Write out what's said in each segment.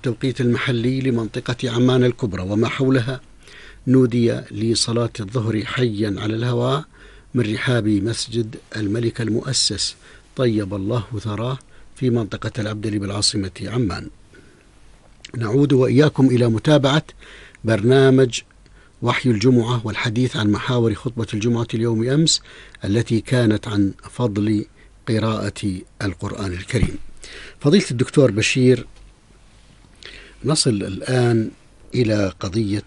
بالتوقيت المحلي لمنطقة عمان الكبرى وما حولها نودي لصلاة الظهر حيا على الهواء من رحاب مسجد الملك المؤسس طيب الله ثراه في منطقة العبدلي بالعاصمة عمان. نعود وإياكم إلى متابعة برنامج وحي الجمعة والحديث عن محاور خطبة الجمعة اليوم أمس التي كانت عن فضل قراءة القرآن الكريم. فضيلة الدكتور بشير، نصل الآن إلى قضية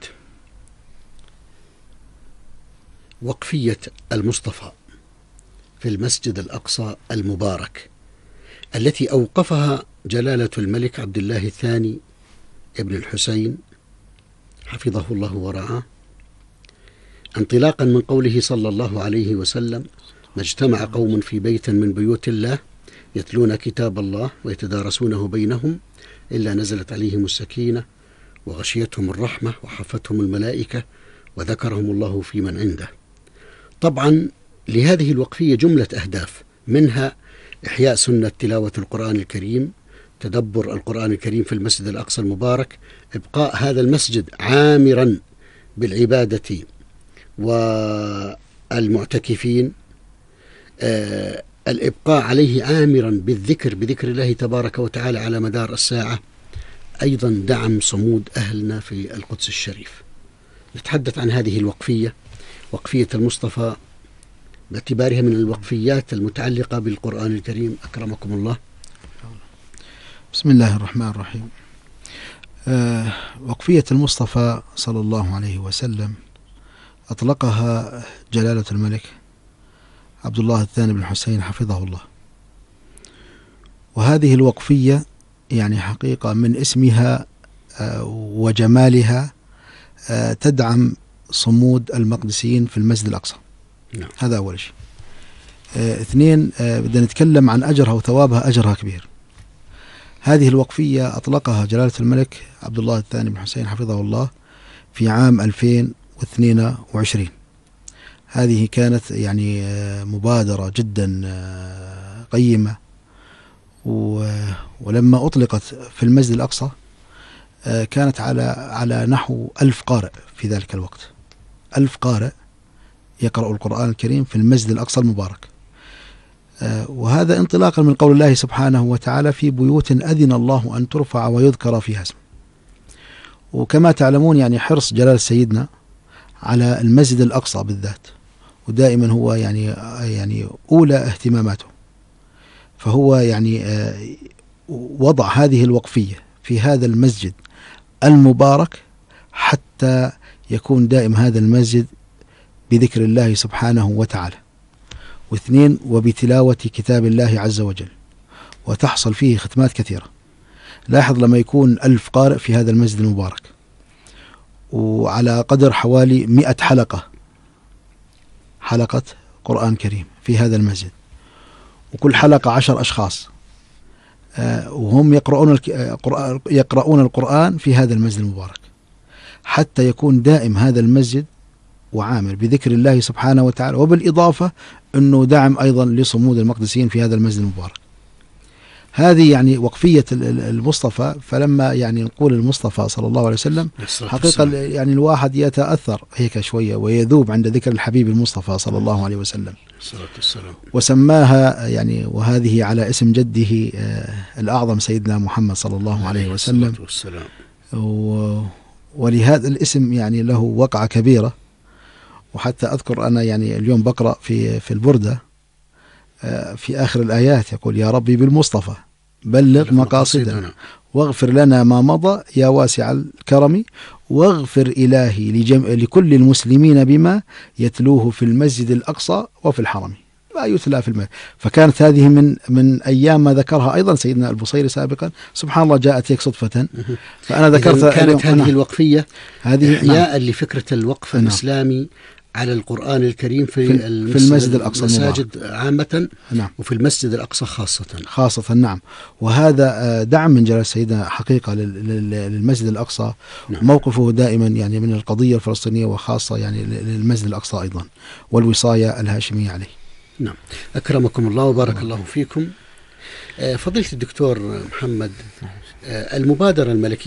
وقفية المصطفى في المسجد الأقصى المبارك التي أوقفها جلالة الملك عبد الله الثاني ابن الحسين حفظه الله ورعاه، انطلاقا من قوله صلى الله عليه وسلم: ما اجتمع قوم في بيت من بيوت الله يتلون كتاب الله ويتدارسونه بينهم إلا نزلت عليهم السكينة وغشيتهم الرحمة وحفتهم الملائكة وذكرهم الله في من عنده. طبعا لهذه الوقفية جملة أهداف، منها إحياء سنة تلاوة القرآن الكريم، تدبر القرآن الكريم في المسجد الأقصى المبارك، إبقاء هذا المسجد عامرا بالعبادة والمعتكفين، الإبقاء عليه عامرا بذكر الله تبارك وتعالى على مدار الساعة، أيضا دعم صمود أهلنا في القدس الشريف. نتحدث عن هذه الوقفية، وقفية المصطفى باعتبارها من الوقفيات المتعلقة بالقرآن الكريم. أكرمكم الله. بسم الله الرحمن الرحيم. وقفية المصطفى صلى الله عليه وسلم أطلقها جلالة الملك عبد الله الثاني بن حسين حفظه الله، وهذه الوقفية يعني حقيقة من اسمها وجمالها تدعم صمود المقدسيين في المسجد الأقصى. نعم. هذا أول شيء. اثنين، بدنا نتكلم عن أجرها وثوابها. أجرها كبير. هذه الوقفية أطلقها جلالة الملك عبد الله الثاني بن حسين حفظه الله في عام 2022. هذه كانت يعني مبادرة جدا قيمة، ولما أطلقت في المسجد الأقصى كانت على نحو 1000 قارئ في ذلك الوقت. 1000 قارئ يقرأ القرآن الكريم في المسجد الأقصى المبارك. وهذا انطلاقا من قول الله سبحانه وتعالى: في بيوت أذن الله أن ترفع ويذكر فيها اسمه. وكما تعلمون يعني حرص جلال سيدنا على المسجد الأقصى بالذات، ودائما هو يعني أولى اهتماماته، فهو يعني وضع هذه الوقفية في هذا المسجد المبارك حتى يكون دائم هذا المسجد بذكر الله سبحانه وتعالى. واثنين، وبتلاوة كتاب الله عز وجل، وتحصل فيه ختمات كثيرة. لاحظ لما يكون 1000 قارئ في هذا المسجد المبارك، وعلى قدر حوالي 100 حلقة قرآن كريم في هذا المسجد، وكل حلقة 10 أشخاص، وهم يقرؤون القرآن في هذا المسجد المبارك، حتى يكون دائم هذا المسجد وعامر بذكر الله سبحانه وتعالى، وبالإضافة أنه دعم أيضا لصمود المقدسيين في هذا المسجد المبارك. هذه يعني وقفية المصطفى. فلما يعني نقول المصطفى صلى الله عليه وسلم، حقيقة يعني الواحد يتأثر هيك شوية ويذوب عند ذكر الحبيب المصطفى صلى الله عليه وسلم، وسماها يعني، وهذه على اسم جده الأعظم سيدنا محمد صلى الله عليه وسلم. ولهذا الاسم يعني له وقعة كبيرة. وحتى أذكر أنا يعني اليوم بقرأ في البردة في آخر الآيات يقول: يا ربي بالمصطفى بلغ مقاصدنا واغفر لنا ما مضى يا واسع الكرم، واغفر إلهي لكل المسلمين بما يتلوه في المسجد الأقصى وفي الحرم، ما يتلى في المسجد. فكانت هذه من أيام ما ذكرها أيضا سيدنا البصيري سابقا. سبحان الله، جاءت هيك صدفة. فأنا ذكرت كانت هذه الوقفية إحياء نعم. لفكرة الوقف الإسلامي على القرآن الكريم في المسجد الأقصى المساجد عامة. نعم. وفي المسجد الأقصى خاصة. نعم. وهذا دعم من جلالة سيدنا حقيقة للمسجد الأقصى. نعم. موقفه دائما يعني من القضية الفلسطينية، وخاصة يعني للمسجد الأقصى أيضا، والوصاية الهاشمية عليه. نعم. أكرمكم الله وبارك الله فيكم. فضيلة الدكتور محمد، المبادرة الملكية